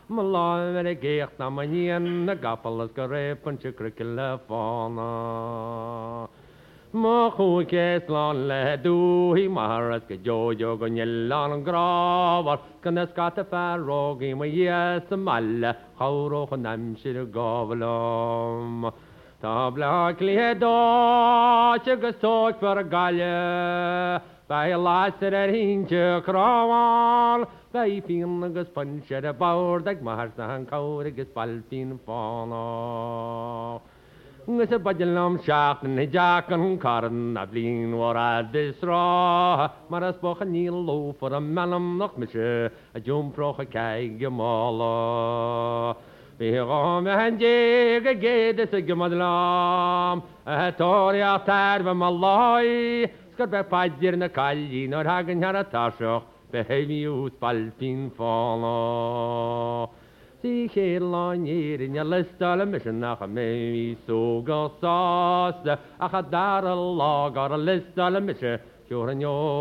Malá gécht na maníon na gapalas go répan se crici le fána. Má chuúcés lá le dúhí maras go jojo go nyeán an gráhar gan na scata fearrógaí ma dhé sa meile cháró an naimsir a gábhalom. Tá bla lédá agus tóid fer a gaile, Bei láir ar hínte chráháil, Bei fin agus punse a báir ag mar na an cáir agus balfin fána. Gus a badlam seach na deach an caran a blin war a disrá, mar as bocha níl lo for a melam nach mise a jumproch a caig mála. Bhí me hen dé a géad is a gomadlam, a tóri a tarfa má lai, sgur be paidir na cailín o'r hagan har a tasioch, be heimiús balfin fála. Sí chéláin éirin a listal a mission nach a mé sóga sásta, a cha dar a lag ar a listal a mission, Joran